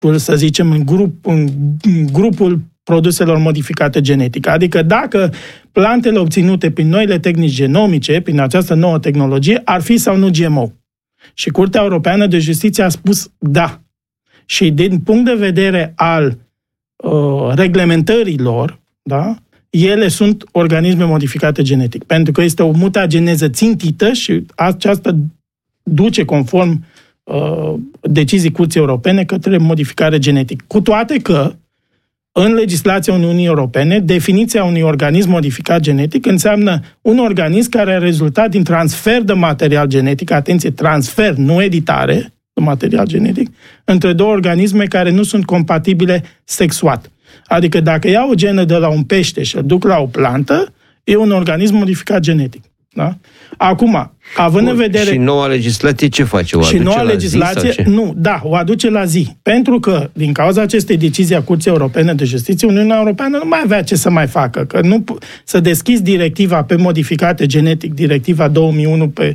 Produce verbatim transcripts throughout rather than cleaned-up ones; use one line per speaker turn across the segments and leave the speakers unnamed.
să zicem, în, grup, în grupul produselor modificate genetic. Adică dacă plantele obținute prin noile tehnici genomice, prin această nouă tehnologie, ar fi sau nu G M O. Și Curtea Europeană de Justiție a spus da. Și din punct de vedere al uh, reglementărilor, da, ele sunt organisme modificate genetic. Pentru că este o mutageneză țintită și aceasta duce conform uh, decizii Curții Europene către modificare genetică. Cu toate că în legislația Uniunii Europene, definiția unui organism modificat genetic înseamnă un organism care a rezultat din transfer de material genetic, atenție, transfer, nu editare de material genetic, între două organisme care nu sunt compatibile sexuat. Adică dacă iau o genă de la un pește și o duc la o plantă, e un organism modificat genetic. Da? Acum, având Bun, în vedere...
Și noua legislație ce face? O
și noua
la
legislație,
zi,
nu, da, o aduce la zi. Pentru că, din cauza acestei decizii a Curții Europene de Justiție, Uniunea Europeană nu mai avea ce să mai facă. Că nu să deschizi directiva pe modificate genetic, directiva două mii unu pe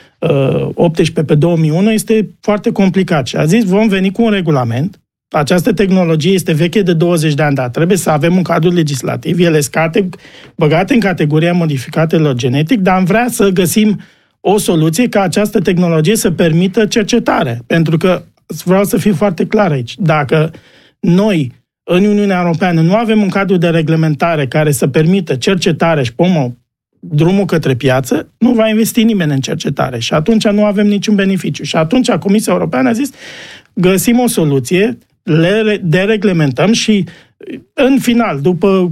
uh, optsprezece pe două mii unu, este foarte complicat. Și a zis, vom veni cu un regulament. Această tehnologie este veche de douăzeci de ani, dar trebuie să avem un cadru legislativ. Ele scate, băgate în categoria modificatelor genetic, dar am vrea să găsim o soluție ca această tehnologie să permită cercetare. Pentru că, vreau să fiu foarte clar aici, dacă noi, în Uniunea Europeană, nu avem un cadru de reglementare care să permită cercetare și pomă drumul către piață, nu va investi nimeni în cercetare și atunci nu avem niciun beneficiu. Și atunci Comisia Europeană a zis, găsim o soluție, le dereglementăm și în final, după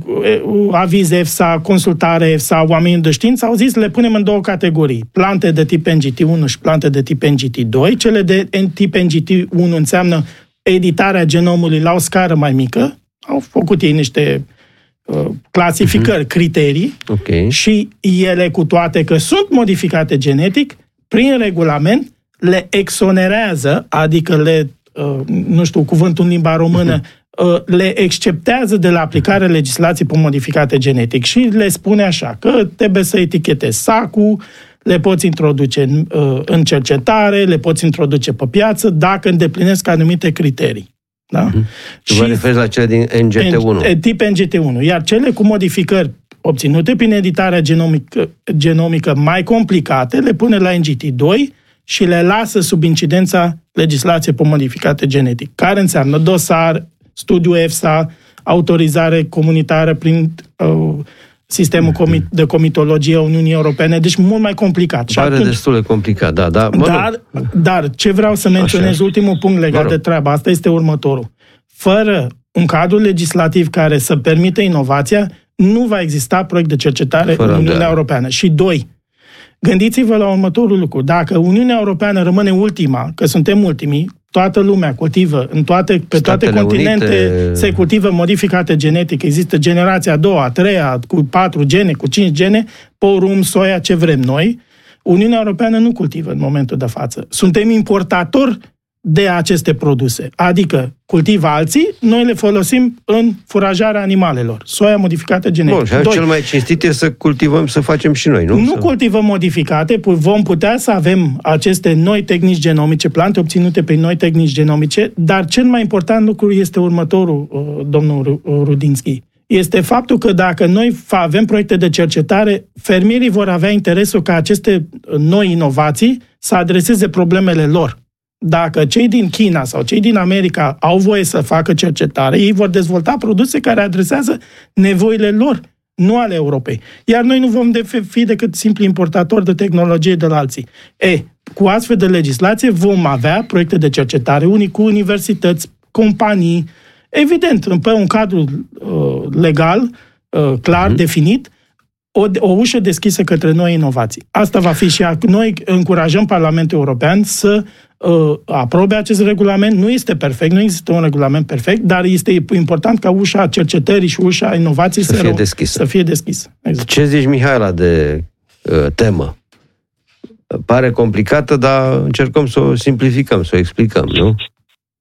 aviz EFSA, consultare EFSA, oamenii de știință au zis, le punem în două categorii. Plante de tip N G T unu și plante de tip N G T doi. Cele de tip N G T unu înseamnă editarea genomului la o scară mai mică. Au făcut ei niște uh, clasificări, uh-huh. criterii
okay.
și ele, cu toate că sunt modificate genetic, prin regulament le exonerează, adică le Uh, nu știu, cuvântul în limba română, uh, le exceptează de la aplicarea legislației pe modificate genetic și le spune așa, că trebuie să etichetezi sacul, le poți introduce în, uh, în cercetare, le poți introduce pe piață, dacă îndeplinesc anumite criterii. Da?
Uh-huh. Și vă referi la cele din N G T unu.
Tip N G T unu. Iar cele cu modificări obținute prin editarea genomică, genomică mai complicate, le pune la N G T doi și le lasă sub incidența legislației pe modificate genetic, care înseamnă dosar, studiu EFSA, autorizare comunitară prin uh, sistemul comi- de comitologie a Uniunii Europene, deci mult mai complicat.
Pare atunci, destul de complicat, da. da mă
dar, dar ce vreau să menționez, așa. Ultimul punct legat de treaba asta este următorul. Fără un cadru legislativ care să permită inovația, nu va exista proiect de cercetare Fără în Uniunea de... Europeană. Și doi, gândiți-vă la următorul lucru. Dacă Uniunea Europeană rămâne ultima, că suntem ultimii, toată lumea cultivă, în toate, pe Statele toate continente Unite... se cultivă modificate genetic, există generația a doua, a treia, cu patru gene, cu cinci gene, porum, soia, ce vrem noi, Uniunea Europeană nu cultivă în momentul de față. Suntem importatori de aceste produse. Adică cultivă alții, noi le folosim în furajarea animalelor. Soia modificată genetic.
Bun, și cel mai cinstit e să cultivăm, să facem și noi, nu?
Nu
să...
cultivăm modificate, vom putea să avem aceste noi tehnici genomice, plante obținute prin noi tehnici genomice, dar cel mai important lucru este următorul, domnul Rudinski. Este faptul că dacă noi avem proiecte de cercetare, fermierii vor avea interesul ca aceste noi inovații să adreseze problemele lor. Dacă cei din China sau cei din America au voie să facă cercetare, ei vor dezvolta produse care adresează nevoile lor, nu ale Europei. Iar noi nu vom fi decât simpli importatori de tehnologie de la alții. E, cu astfel de legislație vom avea proiecte de cercetare unii cu universități, companii, evident, pe un cadru uh, legal, uh, clar, mm-hmm. definit, O, o ușă deschisă către noi inovații. Asta va fi și a, noi încurajăm Parlamentul European să uh, aprobe acest regulament. Nu este perfect, nu există un regulament perfect, dar este important ca ușa cercetării și ușa inovației să,
să fie deschisă.
Să fie deschisă. Exact.
Ce zici, Mihaela, de uh, temă? Pare complicată, dar încercăm să o simplificăm, să o explicăm, nu?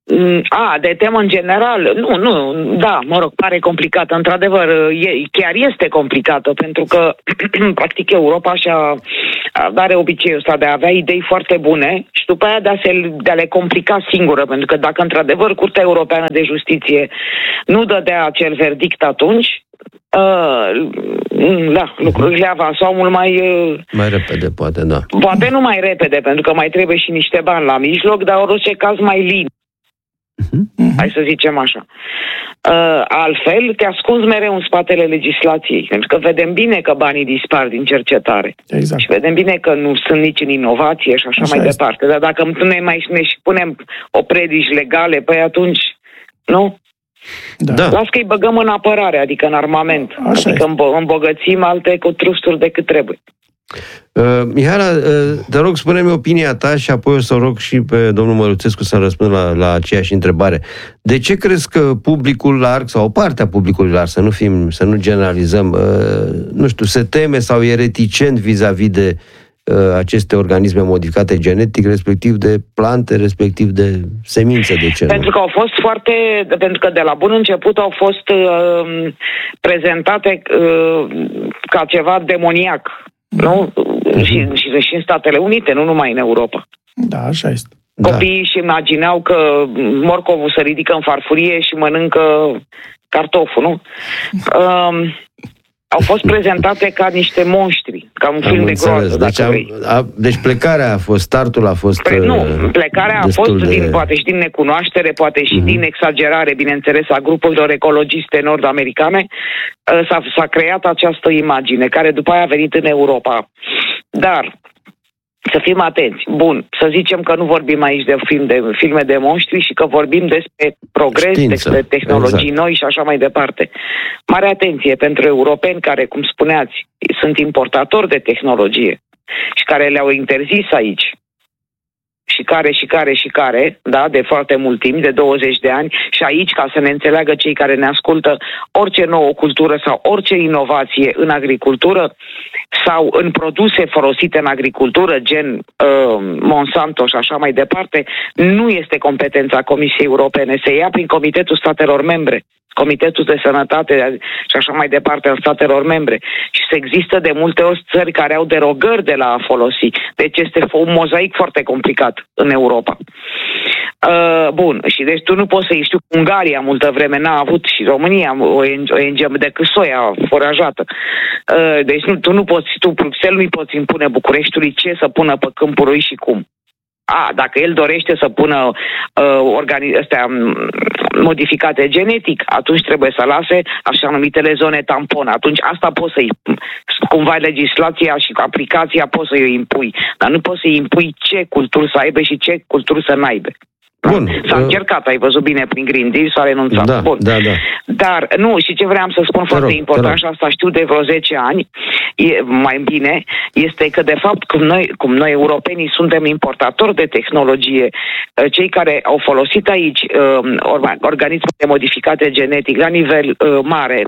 A, de temă în general, nu, nu, da, mă rog, pare complicată. Într-adevăr, e, chiar este complicată, pentru că, practic, Europa și-a are obiceiul ăsta de a avea idei foarte bune și după aia de a, se, de a le complica singură, pentru că dacă, într-adevăr, Curtea Europeană de Justiție nu dădea acel verdict atunci, Uh, da, lucrurile avansau mult mai... Uh,
mai repede, poate, da.
Poate nu mai repede, pentru că mai trebuie și niște bani la mijloc, dar în orice caz mai lin. Uh-huh. Hai să zicem așa. Uh, altfel, te ascunzi mereu în spatele legislației, pentru că vedem bine că banii dispar din cercetare.
Exact.
Și vedem bine că nu sunt nici în inovație și așa, așa mai este. Departe. Dar dacă ne mai ne și punem opredici legale, păi atunci, nu?
Da.
Las că îi băgăm în apărare, adică în armament. Așa adică este. Îmbogățim alte cu trusturi decât trebuie.
Uh, Mihaela, uh, te rog, spune-mi opinia ta și apoi o să rog și pe domnul Măruțescu să răspundă la, la aceeași întrebare. De ce crezi că publicul larg, sau o parte a publicului larg, să nu fim, să nu generalizăm, uh, nu știu, se teme sau e reticent vis-a-vis de uh, aceste organisme modificate genetic, respectiv de plante, respectiv de semințe, de ce?
Pentru că au fost foarte, pentru că de la bun început au fost uh, prezentate uh, ca ceva demoniac. Nu? Uh-huh. Și, și, și în Statele Unite, nu numai în Europa.
Da, așa este.
Copiii da. își imagineau că morcovul se ridică în farfurie și mănâncă cartoful, nu? Um, au fost prezentate ca niște monștri, ca un
am
film înțeles. de groază,
deci,
dacă
am, a, deci plecarea a fost, startul a fost...
Pre, nu, plecarea a fost,
de...
din, poate și din necunoaștere, poate și uh-huh. din exagerare, bineînțeles, a grupurilor ecologiste nord-americane, s-a, s-a creat această imagine, care după aia a venit în Europa. Dar... să fim atenți. Bun, să zicem că nu vorbim aici de, film de filme de monștri și că vorbim despre progres, Știință. despre tehnologii exact. noi și așa mai departe. Mare atenție pentru europeni care, cum spuneați, sunt importatori de tehnologie și care le-au interzis aici. Și care, și care, și care, da, de foarte mult timp, de douăzeci de ani, și aici, ca să ne înțeleagă cei care ne ascultă, orice nouă cultură sau orice inovație în agricultură sau în produse folosite în agricultură, gen uh, Monsanto și așa mai departe, nu este competența Comisiei Europene, se ia prin Comitetul Statelor Membre. Comitetul de Sănătate și așa mai departe în statelor membre. Și se există de multe ori țări care au derogări de la a folosi. Deci este un mozaic foarte complicat în Europa. Uh, bun, și deci tu nu poți să-i știu, Ungaria multă vreme n-a avut și România o O N G decât soia forajată. Uh, deci nu, tu nu poți, tu Bruxelles nu poți impune Bucureștiului ce să pună pe câmpul lui și cum. A, dacă el dorește să pună uh, organi- astea, modificate genetic, atunci trebuie să lase așa numitele zone tampon. Atunci asta poți să-i, cumva legislația și aplicația poți să-i impui, dar nu poți să-i impui ce culturi să aibă și ce culturi să n-aibă.
Bun.
S-a încercat, ai văzut bine prin Green Deal, s-a renunțat.
Da,
Bun.
da, da.
Dar, nu, și ce vreau să spun te foarte rog, important, și asta știu de vreo zece ani, e, mai bine, este că, de fapt, cum noi, cum noi europenii suntem importatori de tehnologie, cei care au folosit aici uh, organisme modificate genetic la nivel uh, mare,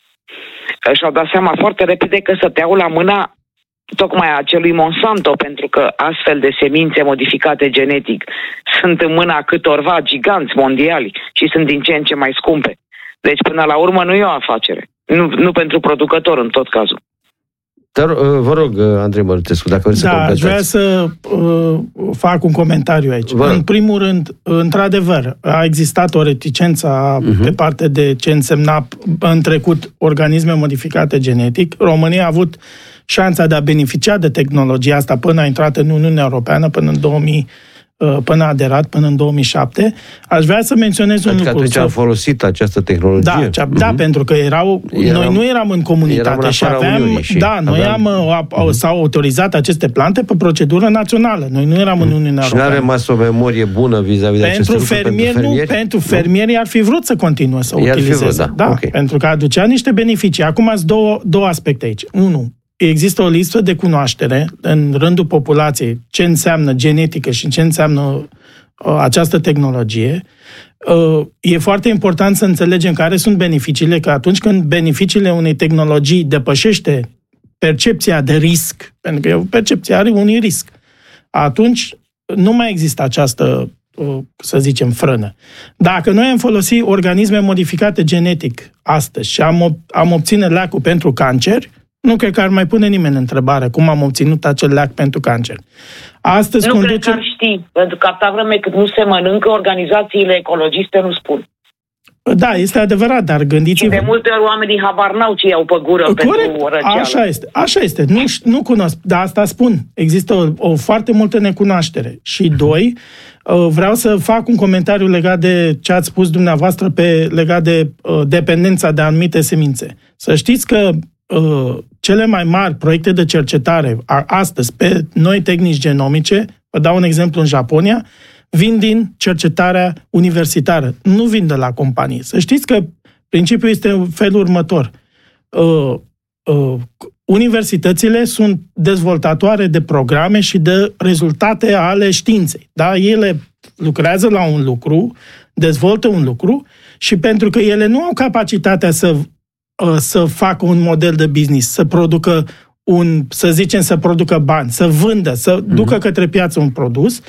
și-au dat seama foarte repede că stăteau la mâna tocmai a acelui Monsanto, pentru că astfel de semințe modificate genetic sunt în mâna câtorva giganți mondiali și sunt din ce în ce mai scumpe. Deci, până la urmă, nu e o afacere. Nu, nu pentru producător, în tot cazul.
Dar vă rog, Andrei Măruțescu, dacă vreți
da,
să completați.
Da, vreau să uh, fac un comentariu aici. Vă. În primul rând, într-adevăr, a existat o reticență uh-huh. pe parte de ce însemna în trecut organisme modificate genetic. România a avut șansa de a beneficia de tehnologia asta până a intrat în Uniunea Europeană, până în două mii, până a aderat, până în două mii șapte. Aș vrea să menționez un
adică
lucru.
Atunci am folosit această tehnologie.
Da, cea, uh-huh. da, pentru că erau, eram, noi nu eram în comunitate
eram în
și aveam,
și
da, noi
aveam,
am, uh-huh. s-au autorizat aceste plante pe procedură națională. Noi nu eram uh-huh. în Uniunea
și
Europeană.
Și n-a rămas o memorie bună vis-a-vis de aceste lucruri
fermieri,
pentru fermieri?
Nu, pentru fermieri ar fi vrut să continue să
i-ar
utilizeze.
Vrut, da,
da
okay.
Pentru că aducea niște beneficii. Acum sunt două, două aspecte aici. Unu, există o listă de cunoaștere în rândul populației ce înseamnă genetică și ce înseamnă uh, această tehnologie. Uh, e foarte important să înțelegem care sunt beneficiile, că atunci când beneficiile unei tehnologii depășește percepția de risc, pentru că percepția are unui risc, atunci nu mai există această să zicem, frână. Dacă noi am folosit organisme modificate genetic astăzi și am, am obține leacul pentru cancer, nu cred că ar mai pune nimeni întrebare cum am obținut acel leac pentru cancer. Astăzi
nu
conduce...
cred că ar ști, pentru că atâta vreme cât nu se mănâncă, organizațiile ecologiste nu spun.
Da, este adevărat, dar gândiți-vă...
Și de multe ori oamenii habar n-au ce iau pe gură.
Corect,
pentru răceală.
așa este, așa este. Nu, nu cunosc, dar asta spun. Există o, o foarte multă necunoaștere. Și doi, vreau să fac un comentariu legat de ce ați spus dumneavoastră pe, legat de uh, dependența de anumite semințe. Să știți că uh, cele mai mari proiecte de cercetare a, astăzi pe noi tehnici genomice, vă dau un exemplu în Japonia, vin din cercetarea universitară, nu vin de la companie. Să știți că principiul este felul următor. Uh, uh, universitățile sunt dezvoltatoare de programe și de rezultate ale științei. Da? Ele lucrează la un lucru, dezvoltă un lucru și pentru că ele nu au capacitatea să, uh, să facă un model de business, să producă un, să zicem, să producă bani, să vândă, să mm-hmm. ducă către piață un produs,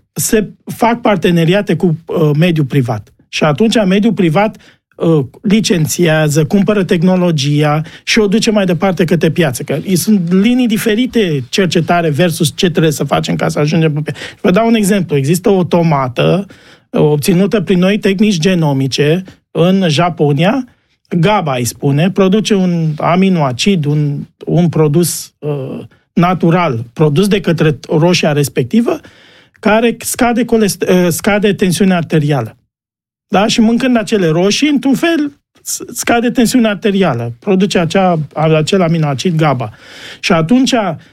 se fac parteneriate cu uh, mediul privat. Și atunci mediul privat uh, licențiază, cumpără tehnologia și o duce mai departe către piață. Că sunt linii diferite, cercetare versus ce trebuie să facem ca să ajungem pe piață. Vă dau un exemplu. Există o tomată uh, obținută prin noi tehnici genomice în Japonia, GABA îi spune, produce un aminoacid, un, un produs uh, natural, produs de către roșia respectivă, care scade, colest- uh, scade tensiunea arterială. Da? Și mâncând acele roșii, într-un fel, scade tensiunea arterială, produce acea, acel aminoacid GABA. Și atunci,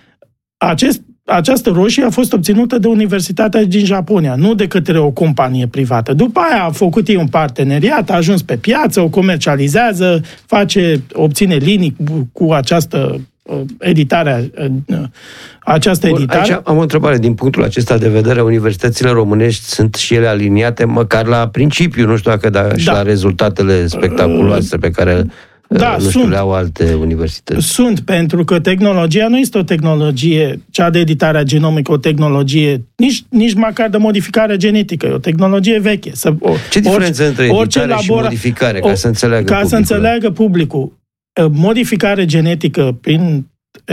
acest, această roșie a fost obținută de Universitatea din Japonia, nu de către o companie privată. După aia a făcut ei un parteneriat, a ajuns pe piață, o comercializează, face, obține linii cu, cu această uh, editare, uh, această
Bun,
editare.
Aici am o întrebare. Din punctul acesta de vedere, universitățile românești sunt și ele aliniate, măcar la principiu, nu știu dacă da, și
da.
la rezultatele spectaculoase pe care
Da,
nu știu,
sunt.
le au alte universități.
Sunt, pentru că tehnologia nu este o tehnologie, cea de editare a genomică, o tehnologie, nici, nici măcar de modificare genetică, e o tehnologie veche. Să, o,
Ce diferență
orice,
între
orice
editare și
labora,
modificare, ca
o,
să înțeleagă
Ca
publicul?
să înțeleagă publicul. Modificare genetică, prin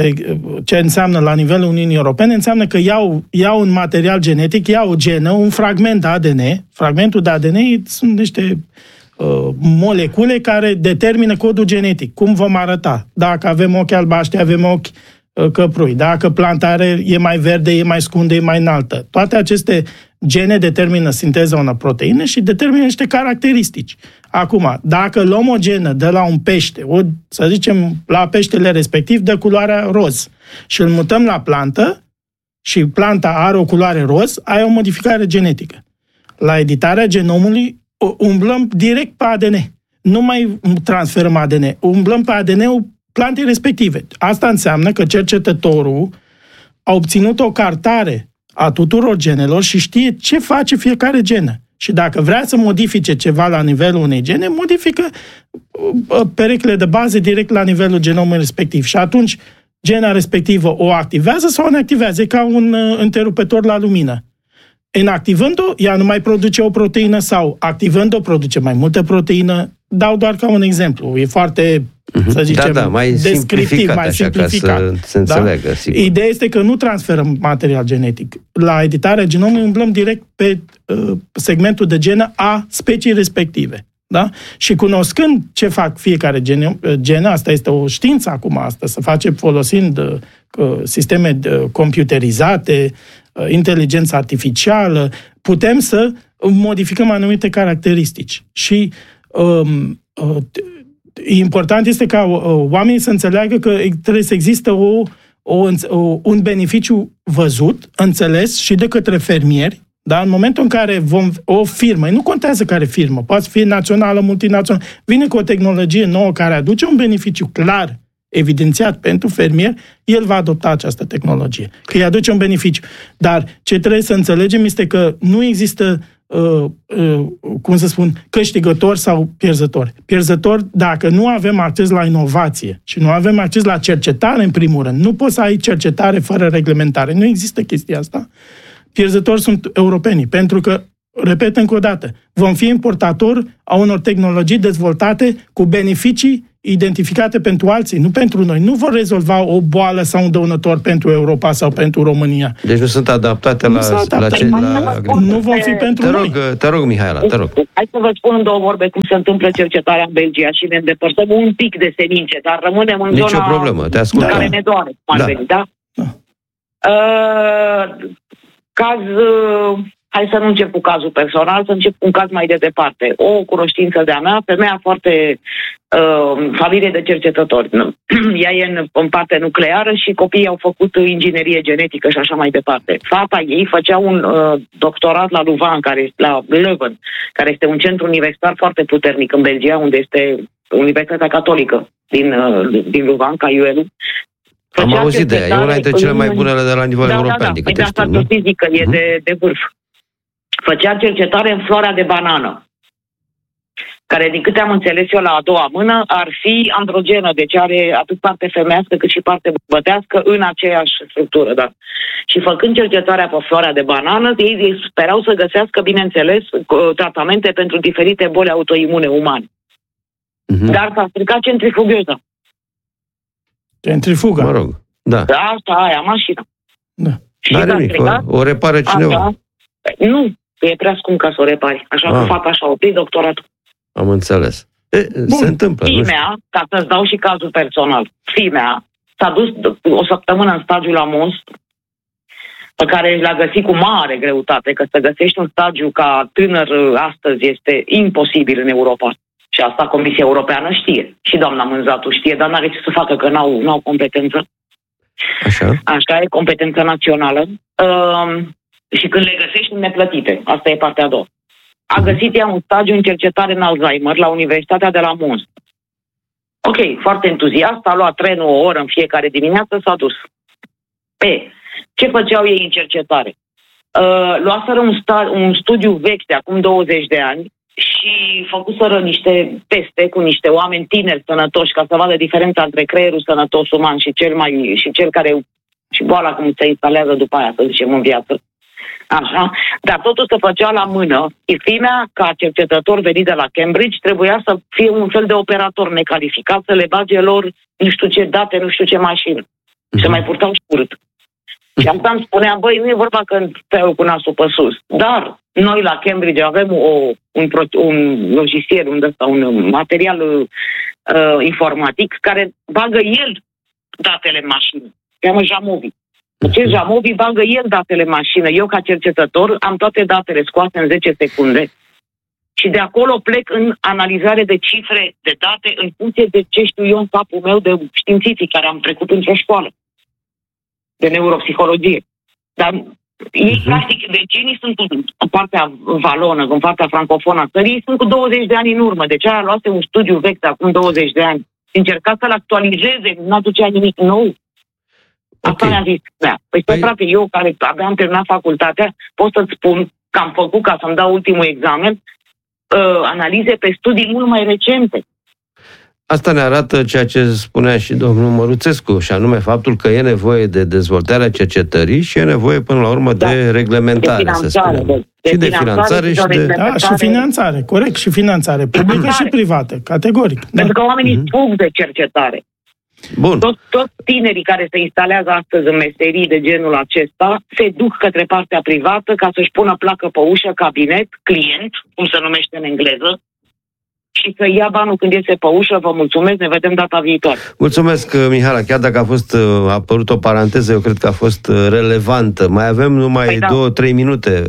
ce înseamnă la nivelul Uniunii Europene, înseamnă că iau, iau un material genetic, iau o genă, un fragment de A D N, fragmentul de A D N sunt niște molecule care determină codul genetic. Cum vom arăta? Dacă avem ochi albaștri, avem ochi căprui. Dacă planta are, e mai verde, e mai scundă, e mai înaltă. Toate aceste gene determină sinteza unor proteine și determină niște caracteristici. Acum, dacă luăm o genă de la un pește, o, să zicem, la peștele respectiv, de culoarea roz, și îl mutăm la plantă și planta are o culoare roz, ai o modificare genetică. La editarea genomului umblăm direct pe A D N. Nu mai transferăm A D N. Umblăm pe A D N-ul plantei respective. Asta înseamnă că cercetătorul a obținut o cartare a tuturor genelor și știe ce face fiecare genă. Și dacă vrea să modifice ceva la nivelul unei gene, modifică perechile de bază direct la nivelul genomului respectiv. Și atunci gena respectivă o activează sau o neactivează, e ca un întrerupător la lumină. Inactivând-o, ea nu mai produce o proteină sau activând-o, produce mai multă proteină. Dau doar ca un exemplu. E foarte, uh-huh. să zicem,
da, da, mai
descriptiv, mai simplificat.
Ca să se înțeleagă,
da?
sigur.
Ideea este că nu transferăm material genetic. La editarea genomului umblăm direct pe uh, segmentul de genă a speciei respective. Da? Și cunoscând ce fac fiecare gen, genă, asta este o știință acum, asta se face folosind uh, sisteme uh, computerizate, uh, inteligență artificială, putem să modificăm anumite caracteristici. Și um, uh, important este ca uh, oamenii să înțeleagă că trebuie să există o, o, o, un beneficiu văzut, înțeles și de către fermieri. Da? În momentul în care vom, o firmă, nu contează care firmă, poate fi națională, multinațională, vine cu o tehnologie nouă care aduce un beneficiu clar, evidențiat pentru fermier, el va adopta această tehnologie, că îi aduce un beneficiu. Dar ce trebuie să înțelegem este că nu există, uh, uh, cum să spun, câștigători sau pierzători. Pierzători, dacă nu avem acces la inovație și nu avem acces la cercetare, în primul rând, nu poți să ai cercetare fără reglementare. Nu există chestia asta. Pierzători sunt europenii, pentru că repet încă o dată, vom fi importatori a unor tehnologii dezvoltate cu beneficii identificate pentru alții, nu pentru noi. Nu vor rezolva o boală sau un dăunător pentru Europa sau pentru România.
Deci nu sunt adaptate
nu
la,
sunt adaptate.
la ce... La...
Nu vom fi pentru
te
noi.
rog, te rog, Mihaela, te rog.
Hai să vă spun în două vorbe cum se întâmplă cercetarea în Belgia și ne îndepărtăm un pic de semințe, dar rămânem în
Nici
zona
o problemă, te ascult.
care ne doare.
Da.
Veni, da?
Da.
Uh, caz... Uh, Hai să nu încep cu cazul personal, să încep cu un caz mai de departe. O cunoștință de-a mea, femeia foarte uh, familie de cercetători. Ea e în, în parte nucleară și copiii au făcut inginerie genetică și așa mai departe. Fata ei făcea un uh, doctorat la Louvain, care, la Leuven, care este un centru universitar foarte puternic în Belgia, unde este Universitatea Catolică din, uh, din Louvain, ca U L-ul.
Am auzit de ea, e una dintre cele mai bune de la nivel
da,
european.
Da, da,
adică
de asta să zic că e de, de vârf. Făcea cercetare în floarea de banană, care, din câte am înțeles eu la a doua mână, ar fi androgenă, deci are atât parte femeiască cât și parte bătească în aceeași structură. Da. Și făcând cercetarea pe floarea de banană, ei sperau să găsească, bineînțeles, tratamente pentru diferite boli autoimune umane. Uh-huh. Dar s-a stricat centrifugioza.
Centrifuga.
Mă rog, da.
Da, asta, aia, mașina.
Da.
Și
n-are nimic, o, o repară cineva.
Asta, nu, e prea scump ca să o repari. Așa ah. că fata așa, oprit doctoratul.
Am înțeles. E, se întâmplă.
Fimea, ca să-ți dau și cazul personal, fimea s-a dus o săptămână în stagiu la Mons, pe care l-a găsit cu mare greutate, că să găsești un stagiu ca tânăr astăzi este imposibil în Europa. Și asta Comisia Europeană știe. Și doamna Mânzatu știe, dar n-are ce să facă, că n-au, n-au competență.
Așa.
Așa e, competență națională. Uh, și când le găsești, neplătite. Asta e partea a doua. A găsit ea un stagiu în cercetare în Alzheimer la Universitatea de la Mons. Ok, foarte entuziast, a luat trenul o oră în fiecare dimineață, s-a dus. E, ce făceau ei în cercetare? Uh, luaseră un, sta- un studiu vechi de acum douăzeci de ani și făcuseră niște teste cu niște oameni tineri sănătoși ca să vadă diferența între creierul sănătos uman și cel mai și cel care și boala cum se instalează după aia, să zicem, în viață. Așa, dar totul se făcea la mână. Ifimea, ca cercetător venit de la Cambridge, trebuia să fie un fel de operator necalificat, să le bage lor nu știu ce date, nu știu ce mașină. Mm-hmm. Se mai purtau scurt. Și asta îmi spunea, băi, nu e vorba că te-au cu nasul pe sus. Dar noi la Cambridge avem o, un, un logicier, un, ăsta, un material uh, informatic care bagă el datele în mașină. Cheamă Jamovi. Acest Jamovi bagă el datele în mașină. Eu, ca cercetător, am toate datele scoase în zece secunde. Și de acolo plec în analizare de cifre, de date, în funcție de ce știu eu în capul meu de științific, care am trecut într-o școală de neuropsihologie. Dar ei, uh-huh. practic, vecinii sunt în partea valonă, în partea francofonă a țării, ei sunt cu douăzeci de ani în urmă. Deci aia luase un studiu vechi de acum douăzeci de ani. Încerca să-l actualizeze, nu aducea nimic nou. Asta mi-a zis. Da. Păi, păi, frate, eu care aveam terminat facultatea, pot să-ți spun că am făcut, ca să-mi dau ultimul examen, uh, analize pe studii mult mai recente.
Asta ne arată ceea ce spunea și domnul Măruțescu, și anume faptul că e nevoie de dezvoltarea cercetării și e nevoie până la urmă da. de reglementare,
de
să spunem.
De, de
și de finanțare și de...
Da, și finanțare, corect, și finanțare publică și privată, categoric. Da.
Pentru că oamenii mm-hmm. fug de cercetare.
Bun.
Toți, toți tinerii care se instalează astăzi în meserii de genul acesta se duc către partea privată ca să-și pună placă pe ușă, cabinet, client, cum se numește în engleză, și să ia banul când iese pe ușă. Vă mulțumesc, ne vedem data viitoare.
Mulțumesc, Mihaela, chiar dacă a fost a apărut o paranteză, eu cred că a fost relevantă. Mai avem numai păi două, da. trei minute.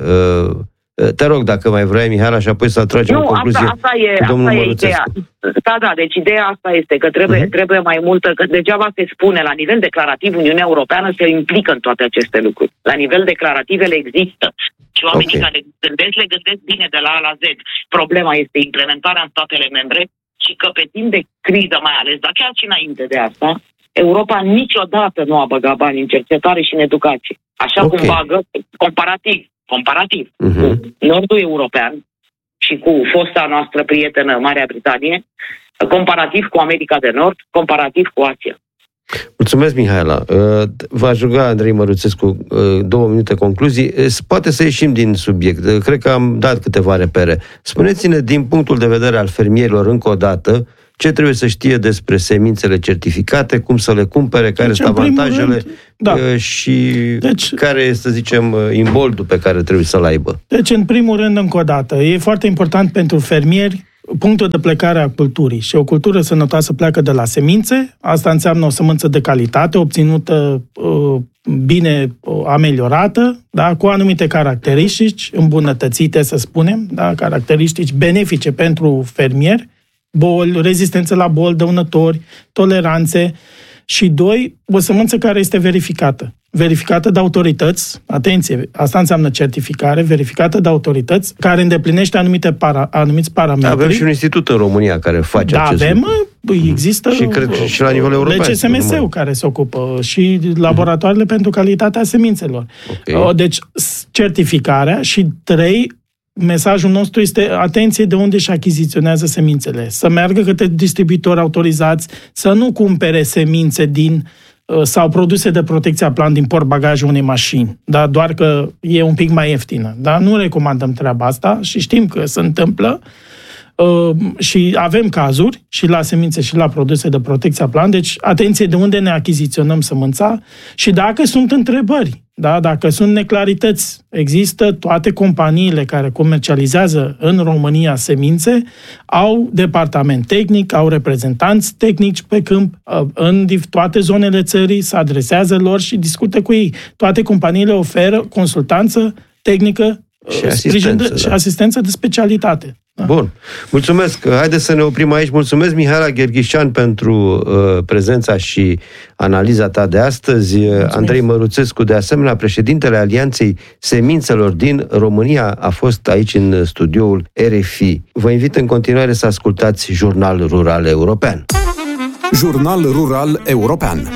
Te rog, dacă mai vrei, Mihaela, și apoi să atragem o concluzie.
Nu, asta, asta e, asta e ideea. Da, da, deci ideea asta este că trebuie, uh-huh. trebuie mai multă, că degeaba se spune, la nivel declarativ, Uniunea Europeană se implică în toate aceste lucruri. La nivel declarativ ele există. Și oamenii okay. care gândesc, le gândesc bine de la A la Z. Problema este implementarea în statele membre și că pe timp de criză mai ales, dar chiar și înainte de asta, Europa niciodată nu a băgat bani în cercetare și în educație. Așa okay. cum bagă, comparativ, comparativ uh-huh. cu Nordul European și cu fosta noastră prietenă Marea Britanie, comparativ cu America de Nord, comparativ cu Asia.
Mulțumesc, Mihaela. V-aș ruga, Andrei Măruțescu, două minute concluzii. Poate să ieșim din subiect. Cred că am dat câteva repere. Spuneți-ne, din punctul de vedere al fermierilor, încă o dată, ce trebuie să știe despre semințele certificate, cum să le cumpere, care deci, sunt avantajele rând, da. și deci, care este, să zicem, imboldul pe care trebuie să-l aibă.
Deci, în primul rând, încă o dată, e foarte important pentru fermieri punctul de plecare a culturii. Și o cultură sănătoasă pleacă de la semințe. Asta înseamnă o sămânță de calitate, obținută uh, bine uh, ameliorată, da, cu anumite caracteristici îmbunătățite, să spunem, da, caracteristici benefice pentru fermieri, boli, rezistență la boli, dăunători, toleranțe și, doi, o sămânță care este verificată. Verificată de autorități, atenție, asta înseamnă certificare, verificată de autorități, care îndeplinește anumite para, anumiți parametri.
Avem și un institut în România care face
da,
acest
avem, lucru. Există
și, cred, și la nivel european.
L C S M S-ul care se ocupă și laboratoarele uh-huh. pentru calitatea semințelor. Okay. Deci, certificarea și, trei, mesajul nostru este atenție de unde își achiziționează semințele. Să meargă către distribuitori autorizați, să nu cumpere semințe din sau produse de protecție a plant din portbagajul unei mașini, da? Doar că e un pic mai ieftină. Da? Nu recomandăm treaba asta și știm că se întâmplă uh, și avem cazuri și la semințe și la produse de protecție a plant, deci atenție de unde ne achiziționăm sămânța și dacă sunt întrebări, da? Dacă sunt neclarități, există toate companiile care comercializează în România semințe, au departament tehnic, au reprezentanți tehnici pe câmp, în toate zonele țării, se adresează lor și discută cu ei. Toate companiile oferă consultanță tehnică
și asistență,
de, și asistență de specialitate. Da.
Bun. Mulțumesc. Haideți să ne oprim aici. Mulțumesc, Mihaela Gherghișan, pentru uh, prezența și analiza ta de astăzi. Mulțumesc. Andrei Măruțescu, de asemenea, președintele Alianței Semințelor din România, a fost aici în studioul R F I. Vă invit în continuare să ascultați Jurnal Rural European.
Jurnal Rural European.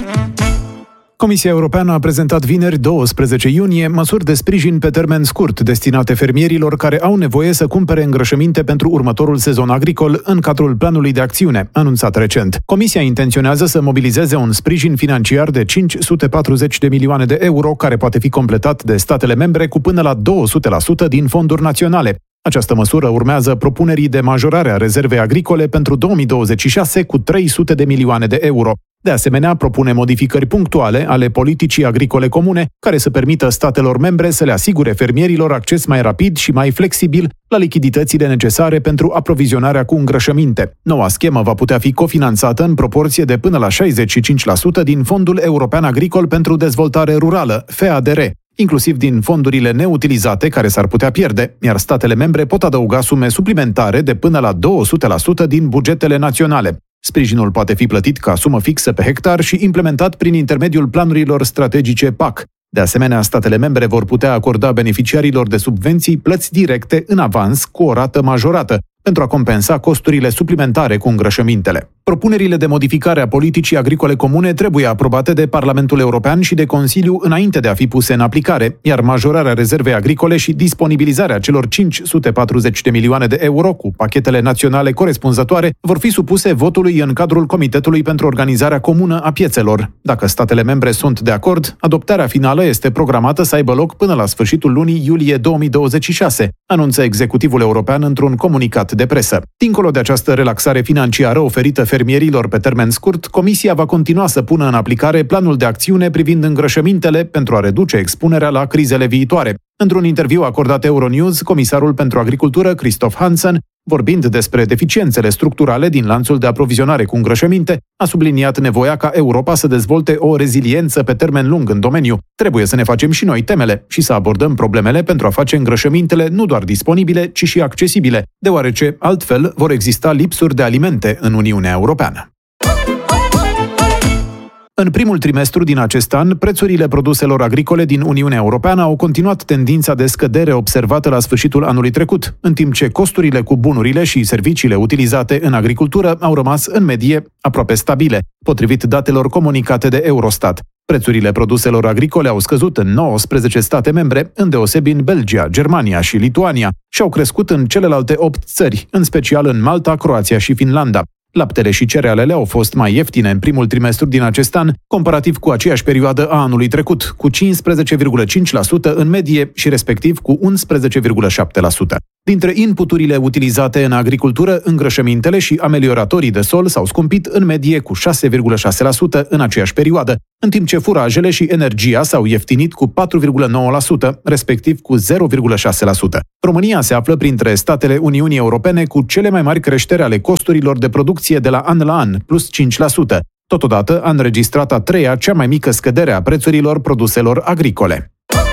Comisia Europeană a prezentat vineri, douăsprezece iunie, măsuri de sprijin pe termen scurt destinate fermierilor care au nevoie să cumpere îngrășăminte pentru următorul sezon agricol în cadrul planului de acțiune, anunțat recent. Comisia intenționează să mobilizeze un sprijin financiar de cinci sute patruzeci de milioane de euro, care poate fi completat de statele membre cu până la două sute la sută din fonduri naționale. Această măsură urmează propunerii de majorare a rezervei agricole pentru două mii douăzeci și șase cu trei sute de milioane de euro. De asemenea, propune modificări punctuale ale politicii agricole comune, care să permită statelor membre să le asigure fermierilor acces mai rapid și mai flexibil la lichiditățile necesare pentru aprovizionarea cu îngrășăminte. Noua schemă va putea fi cofinanțată în proporție de până la șaizeci și cinci la sută din Fondul European Agricol pentru Dezvoltare Rurală, F E A D R, inclusiv din fondurile neutilizate care s-ar putea pierde, iar statele membre pot adăuga sume suplimentare de până la două sute la sută din bugetele naționale. Sprijinul poate fi plătit ca sumă fixă pe hectar și implementat prin intermediul planurilor strategice P A C. De asemenea, statele membre vor putea acorda beneficiarilor de subvenții plăți directe în avans cu o rată majorată, pentru a compensa costurile suplimentare cu îngrășămintele. Propunerile de modificare a politicii agricole comune trebuie aprobate de Parlamentul European și de Consiliu înainte de a fi puse în aplicare, iar majorarea rezervei agricole și disponibilizarea celor cinci sute patruzeci de milioane de euro cu pachetele naționale corespunzătoare vor fi supuse votului în cadrul Comitetului pentru Organizarea Comună a Piețelor. Dacă statele membre sunt de acord, adoptarea finală este programată să aibă loc până la sfârșitul lunii iulie două mii douăzeci și șase, anunță Executivul European într-un comunicat de presă. Dincolo de această relaxare financiară oferită fermierilor pe termen scurt, Comisia va continua să pună în aplicare planul de acțiune privind îngrășămintele pentru a reduce expunerea la crizele viitoare. Într-un interviu acordat Euronews, comisarul pentru agricultură, Christoph Hansen, vorbind despre deficiențele structurale din lanțul de aprovizionare cu îngrășăminte, a subliniat nevoia ca Europa să dezvolte o reziliență pe termen lung în domeniu. Trebuie să ne facem și noi temele și să abordăm problemele pentru a face îngrășămintele nu doar disponibile, ci și accesibile, deoarece altfel vor exista lipsuri de alimente în Uniunea Europeană. În primul trimestru din acest an, prețurile produselor agricole din Uniunea Europeană au continuat tendința de scădere observată la sfârșitul anului trecut, în timp ce costurile cu bunurile și serviciile utilizate în agricultură au rămas în medie aproape stabile, potrivit datelor comunicate de Eurostat. Prețurile produselor agricole au scăzut în nouăsprezece state membre, îndeosebi în Belgia, Germania și Lituania, și au crescut în celelalte opt țări, în special în Malta, Croația și Finlanda. Laptele și cerealele au fost mai ieftine în primul trimestru din acest an, comparativ cu aceeași perioadă a anului trecut, cu cincisprezece virgulă cinci la sută în medie și respectiv cu unsprezece virgulă șapte la sută. Dintre inputurile utilizate în agricultură, îngrășămintele și amelioratorii de sol s-au scumpit în medie cu șase virgulă șase la sută în aceeași perioadă, în timp ce furajele și energia s-au ieftinit cu patru virgulă nouă la sută, respectiv cu zero virgulă șase la sută. România se află printre statele Uniunii Europene cu cele mai mari creșteri ale costurilor de producție de la an la an, plus cinci la sută. Totodată a înregistrat a treia cea mai mică scădere a prețurilor produselor agricole.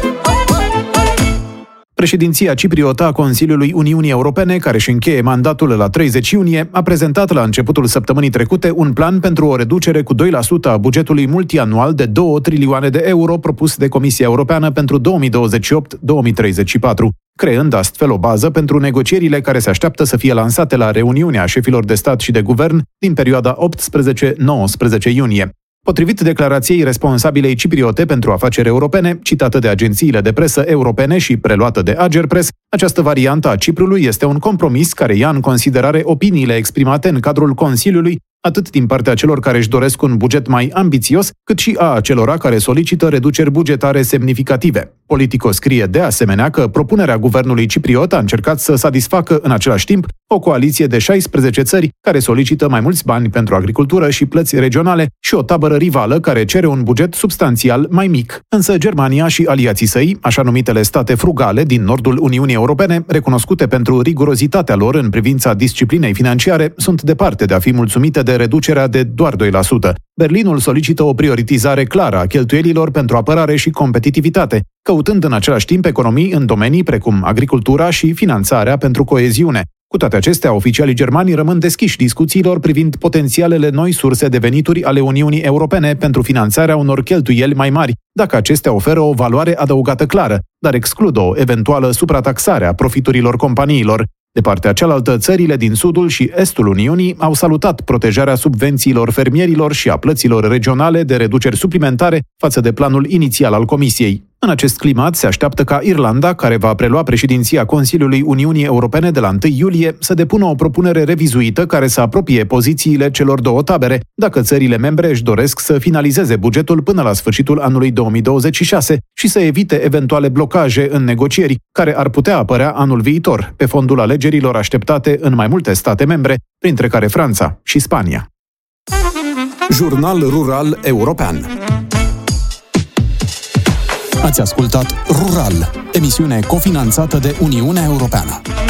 Președinția cipriotă a Consiliului Uniunii Europene, care își încheie mandatul la treizeci iunie, a prezentat la începutul săptămânii trecute un plan pentru o reducere cu doi la sută a bugetului multianual de două trilioane de euro propus de Comisia Europeană pentru două mii douăzeci și opt două mii treizeci și patru, creând astfel o bază pentru negocierile care se așteaptă să fie lansate la reuniunea șefilor de stat și de guvern din perioada optsprezece nouăsprezece iunie. Potrivit declarației responsabilei cipriote pentru afaceri europene, citată de agențiile de presă europene și preluată de Agerpres, această variantă a Ciprului este un compromis care ia în considerare opiniile exprimate în cadrul Consiliului, atât din partea celor care își doresc un buget mai ambițios, cât și a acelora care solicită reduceri bugetare semnificative. Politico scrie de asemenea că propunerea guvernului cipriot a încercat să satisfacă în același timp o coaliție de șaisprezece țări care solicită mai mulți bani pentru agricultură și plăți regionale și o tabără rivală care cere un buget substanțial mai mic. Însă Germania și aliații săi, așa numitele state frugale din nordul Uniunii Europene, recunoscute pentru rigurozitatea lor în privința disciplinei financiare, sunt departe de a fi mulțumite de reducerea de doar doi la sută. Berlinul solicită o prioritizare clară a cheltuielilor pentru apărare și competitivitate, căutând în același timp economii în domenii precum agricultura și finanțarea pentru coeziune. Cu toate acestea, oficialii germani rămân deschiși discuțiilor privind potențialele noi surse de venituri ale Uniunii Europene pentru finanțarea unor cheltuieli mai mari, dacă acestea oferă o valoare adăugată clară, dar exclud o eventuală suprataxare a profiturilor companiilor. De partea cealaltă, țările din sudul și estul Uniunii au salutat protejarea subvențiilor fermierilor și a plăților regionale de reduceri suplimentare față de planul inițial al Comisiei. În acest climat se așteaptă ca Irlanda, care va prelua președinția Consiliului Uniunii Europene de la întâi iulie, să depună o propunere revizuită care să apropie pozițiile celor două tabere, dacă țările membre își doresc să finalizeze bugetul până la sfârșitul anului două mii douăzeci și șase și să evite eventuale blocaje în negocieri, care ar putea apărea anul viitor, pe fondul alegerilor așteptate în mai multe state membre, printre care Franța și Spania.
Jurnal Rural European. Ați ascultat Rural, emisiune cofinanțată de Uniunea Europeană.